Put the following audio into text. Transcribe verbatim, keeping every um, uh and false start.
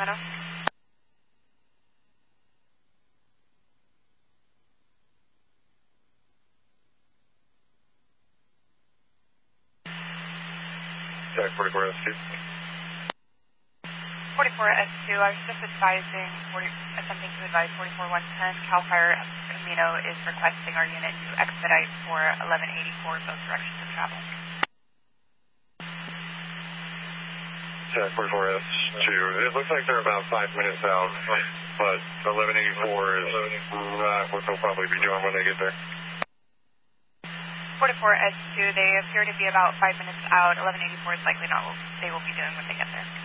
Sacramento. Check forty-four S two. forty-four S two, I was just advising, forty, attempting to advise forty-four one ten, CAL FIRE Camino is requesting our unit to expedite for eleven eighty-four both directions of travel. Check forty-four S two. It looks like they're about five minutes out, but eleven eighty-four is not what they'll probably be doing when they get there. forty-four S two, they appear to be about five minutes out. eleven eighty-four is likely not what they will be doing when they get there.